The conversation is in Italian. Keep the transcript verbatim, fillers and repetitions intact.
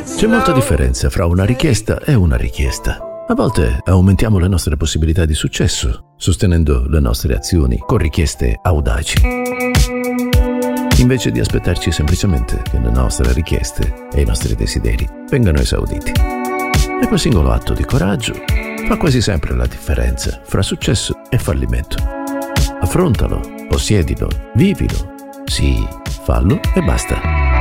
C'è molta differenza fra una richiesta e una richiesta. A volte aumentiamo le nostre possibilità di successo, sostenendo le nostre azioni con richieste audaci, invece di aspettarci semplicemente che le nostre richieste e i nostri desideri vengano esauditi. E quel singolo atto di coraggio fa quasi sempre la differenza fra successo e fallimento. Affrontalo, possiedilo, vivilo. Sì, fallo e basta.